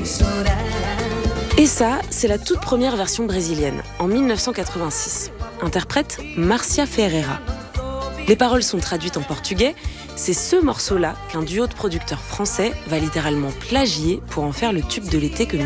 Et ça, c'est la toute première version brésilienne, en 1986. Interprète Márcia Ferreira. Les paroles sont traduites en portugais. C'est ce morceau-là qu'un duo de producteurs français va littéralement plagier pour en faire le tube de l'été que